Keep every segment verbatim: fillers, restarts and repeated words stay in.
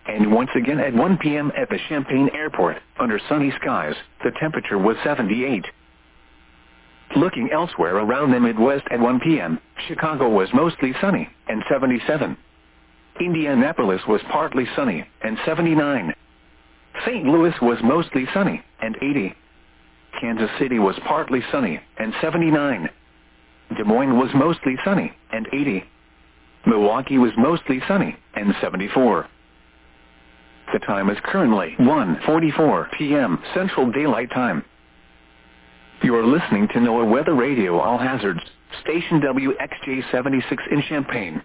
And once again at one p m at the Champaign Airport, under sunny skies, the temperature was seventy-eight. Looking elsewhere around the Midwest at one p m, Chicago was mostly sunny, and seventy-seven. Indianapolis was partly sunny, and seventy-nine. Saint Louis was mostly sunny, and eighty. Kansas City was partly sunny, and seventy-nine. Des Moines was mostly sunny, and eighty. Milwaukee was mostly sunny, and seventy-four. The time is currently one forty-four p m Central Daylight Time. You are listening to NOAA Weather Radio All Hazards, station W X J seventy-six in Champaign.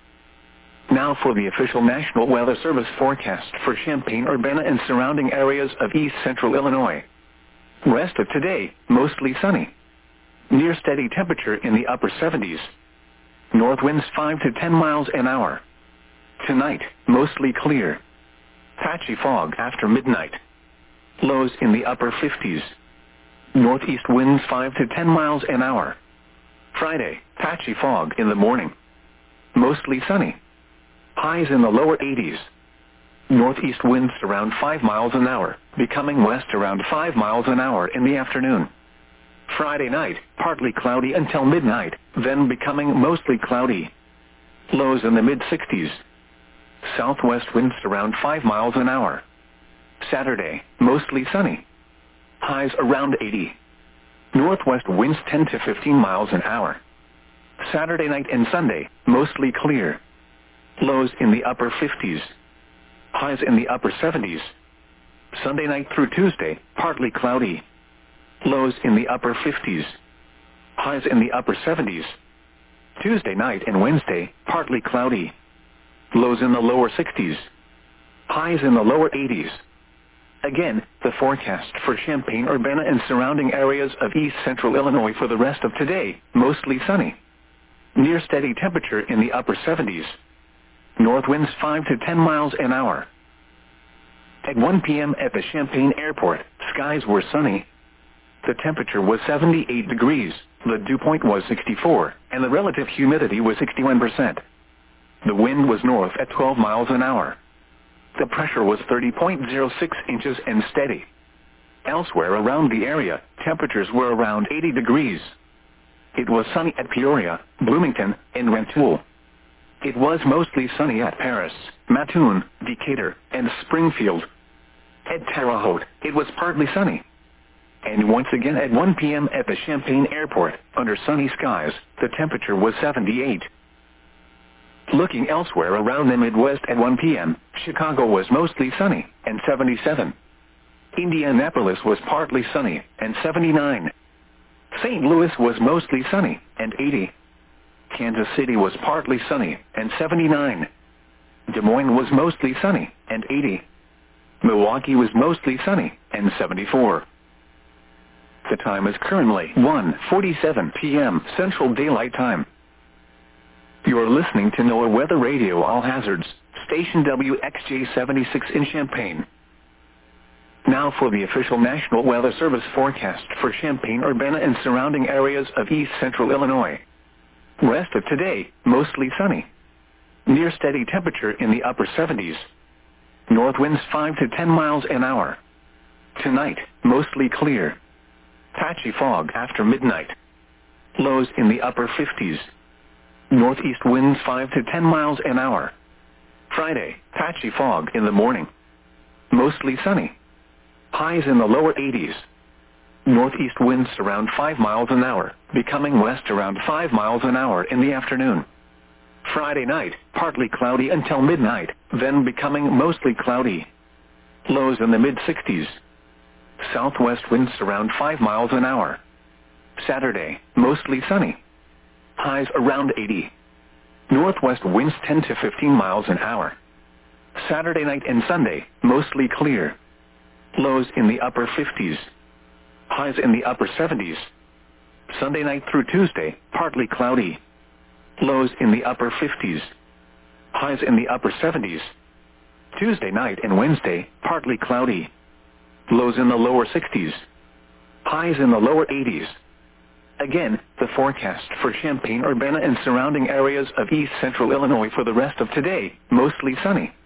Now for the official National Weather Service forecast for Champaign-Urbana and surrounding areas of east central Illinois. Rest of today, mostly sunny. Near steady temperature in the upper seventies. North winds five to ten miles an hour. Tonight, mostly clear. Patchy fog after midnight. Lows in the upper fifties. Northeast winds five to ten miles an hour. Friday, patchy fog in the morning. Mostly sunny. Highs in the lower eighties. Northeast winds around five miles an hour, becoming west around five miles an hour in the afternoon. Friday night, partly cloudy until midnight, then becoming mostly cloudy. Lows in the mid-sixties. Southwest winds around five miles an hour. Saturday, mostly sunny. Highs around eighty. Northwest winds ten to fifteen miles an hour. Saturday night and Sunday, mostly clear. Lows in the upper fifties. Highs in the upper seventies. Sunday night through Tuesday, partly cloudy. Lows in the upper fifties. Highs in the upper seventies. Tuesday night and Wednesday, partly cloudy. Lows in the lower sixties. Highs in the lower eighties. Again, the forecast for Champaign-Urbana and surrounding areas of east central Illinois for the rest of today, mostly sunny. Near steady temperature in the upper seventies. North winds five to ten miles an hour. At one p m at the Champaign Airport, skies were sunny. The temperature was seventy-eight degrees, the dew point was sixty-four, and the relative humidity was sixty-one percent. The wind was north at twelve miles an hour. The pressure was thirty point zero six inches and steady. Elsewhere around the area, temperatures were around eighty degrees. It was sunny at Peoria, Bloomington, and Rantoul. It was mostly sunny at Paris, Mattoon, Decatur, and Springfield. At Terre Haute, it was partly sunny. And once again at one p m at the Champaign Airport, under sunny skies, the temperature was seventy-eight. Looking elsewhere around the Midwest at one p m, Chicago was mostly sunny, and seventy-seven. Indianapolis was partly sunny, and seventy-nine. Saint Louis was mostly sunny, and eighty. Kansas City was partly sunny, and seventy-nine. Des Moines was mostly sunny, and eighty. Milwaukee was mostly sunny, and seventy-four. The time is currently one forty-seven p m Central Daylight Time. You are listening to NOAA Weather Radio All Hazards, station W X J seventy-six in Champaign. Now for the official National Weather Service forecast for Champaign-Urbana and surrounding areas of east central Illinois. Rest of today, mostly sunny. Near steady temperature in the upper seventies. North winds five to ten miles an hour. Tonight, mostly clear. Patchy fog after midnight. Lows in the upper fifties. Northeast winds five to ten miles an hour. Friday, patchy fog in the morning. Mostly sunny. Highs in the lower eighties. Northeast winds around five miles an hour, becoming west around five miles an hour in the afternoon. Friday night, partly cloudy until midnight, then becoming mostly cloudy. Lows in the mid-sixties. Southwest winds around five miles an hour. Saturday, mostly sunny. Highs around eighty. Northwest winds ten to fifteen miles an hour. Saturday night and Sunday, mostly clear. Lows in the upper fifties. Highs in the upper seventies. Sunday night through Tuesday, partly cloudy. Lows in the upper fifties. Highs in the upper seventies. Tuesday night and Wednesday, partly cloudy. Lows in the lower sixties. Highs in the lower eighties. Again, the forecast for Champaign-Urbana and surrounding areas of east central Illinois for the rest of today, mostly sunny.